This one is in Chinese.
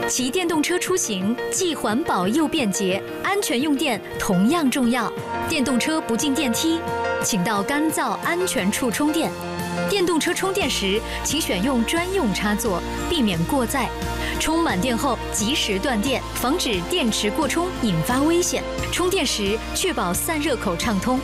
骑电动车出行既环保又便捷，安全用电同样重要。电动车不进电梯，请到干燥安全处充电。电动车充电时，请选用专用插座，避免过载。充满电后及时断电，防止电池过充引发危险。充电时确保散热口畅通。